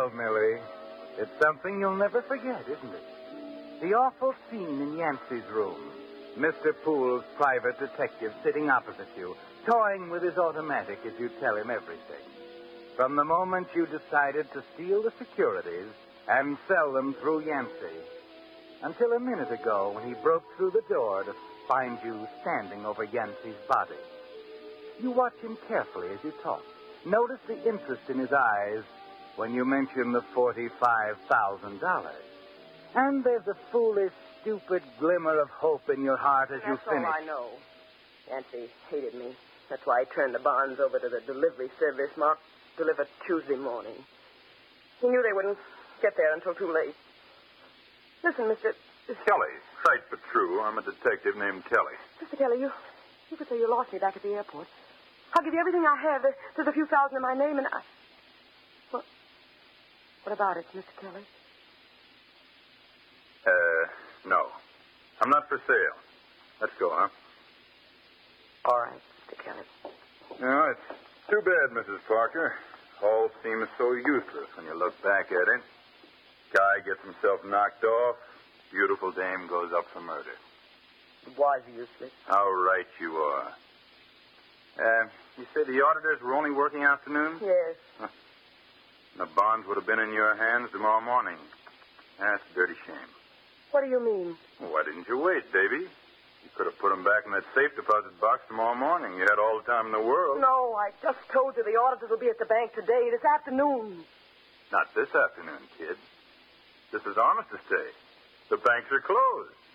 Well, Millie, it's something you'll never forget, isn't it? The awful scene in Yancey's room. Mr. Poole's private detective sitting opposite you, toying with his automatic as you tell him everything. From the moment you decided to steal the securities and sell them through Yancey, until a minute ago when he broke through the door to find you standing over Yancey's body. You watch him carefully as you talk. Notice the interest in his eyes when you mention the $45,000. And there's a foolish, stupid glimmer of hope in your heart as you finish. That's all I know. Yancey hated me. That's why I turned the bonds over to the delivery service marked delivered Tuesday morning. He knew they wouldn't get there until too late. Listen, Mr. Kelly, trite but true. I'm a detective named Kelly. Mr. Kelly, you could say you lost me back at the airport. I'll give you everything I have. There's a few thousand in my name, and what about it, Mr. Kelly? No. I'm not for sale. Let's go, huh? All right, Mr. Kelly. No, it's too bad, Mrs. Parker. All seems so useless when you look back at it. Guy gets himself knocked off. Beautiful dame goes up for murder. It was useless. How right you are. You say the auditors were only working afternoons? Yes. Huh. The bonds would have been in your hands tomorrow morning. That's a dirty shame. What do you mean? Well, why didn't you wait, baby? You could have put them back in that safe deposit box tomorrow morning. You had all the time in the world. No, I just told you the auditors will be at the bank today, this afternoon. Not this afternoon, kid. This is Armistice Day. The banks are closed.